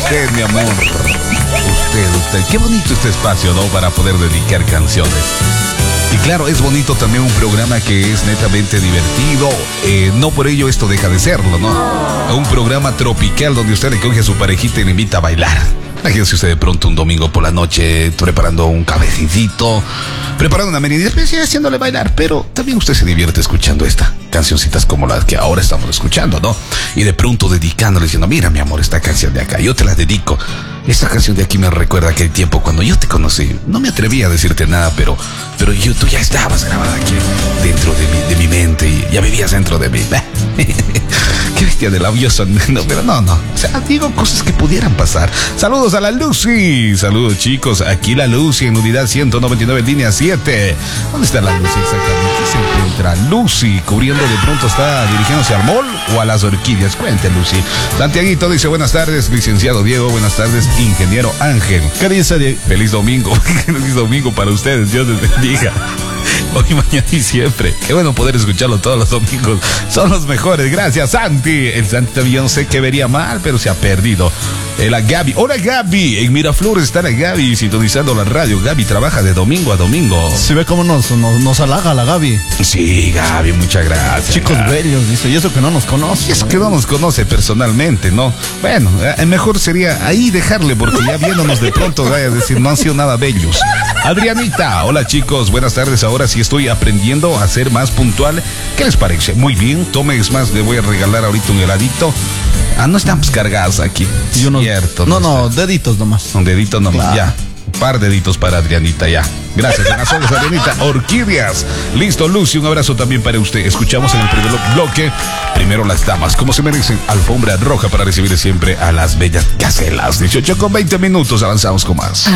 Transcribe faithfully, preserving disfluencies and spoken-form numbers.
usted, mi amor. Usted, usted. Qué bonito este espacio, ¿no? Para poder dedicar canciones. Y claro, es bonito también un programa que es netamente divertido. Eh, no por ello esto deja de serlo, ¿no? Un programa tropical donde usted le coge a su parejita y le invita a bailar. Imagínese usted de pronto un domingo por la noche preparando un cabecito, preparando una merienda especial, haciéndole bailar, pero también usted se divierte escuchando esta cancioncitas como las que ahora estamos escuchando, ¿no? Y de pronto dedicándole, diciendo, mira mi amor, esta canción de acá, yo te la dedico. Esta canción de aquí me recuerda aquel tiempo cuando yo te conocí. No me atreví a decirte nada, pero, pero yo, tú ya estabas grabada aquí dentro de mi, de mi mente y ya vivías dentro de mí. Qué bestia de labioso. No, pero no, no. O sea, digo cosas que pudieran pasar. Saludos a la Lucy. Saludos, chicos. Aquí la Lucy en unidad ciento noventa y nueve, línea siete. ¿Dónde está la Lucy exactamente? Se encuentra Lucy cubriendo, de pronto está dirigiéndose al mall o a las orquídeas. Cuente, Lucy. Santiaguito dice, buenas tardes, licenciado Diego. Buenas tardes, ingeniero Ángel. ¿Qué dice, Diego? Feliz domingo. Feliz domingo para ustedes. Dios les bendiga. Hoy, mañana y siempre. Qué bueno poder escucharlo todos los domingos. Son los mejores. Gracias, Santi. El Santi también no sé qué vería mal, pero se ha perdido. Eh, la Gaby. Hola, Gaby. En Miraflores está la Gaby sintonizando la radio. Gaby trabaja de domingo a domingo. ¿Se ve cómo nos, nos, nos halaga la Gaby? Sí, Gaby, muchas gracias. Chicos Gaby. bellos, dice. Y eso que no nos conoce. Y eso que no nos conoce personalmente, ¿no? Bueno, eh, mejor sería ahí dejarle, porque ya viéndonos de pronto vaya a decir, no han sido nada bellos. Adrianita. Hola, chicos. Buenas tardes. Ahora sí estoy aprendiendo a ser más puntual. ¿Qué les parece? Muy bien. Tome, es más, le voy a regalar ahorita un heladito. Ah, no estamos cargados aquí. Yo no, Cierto. No, no, no deditos nomás. Un dedito nomás, claro. Ya. Un par de deditos para Adrianita, ya. Gracias, buenas Adrianita. Orquídeas. Listo, Lucy, un abrazo también para usted. Escuchamos en el primer bloque, primero las damas, como se merecen, alfombra roja para recibir siempre a las bellas gacelas. dieciocho con veinte minutos, avanzamos con más.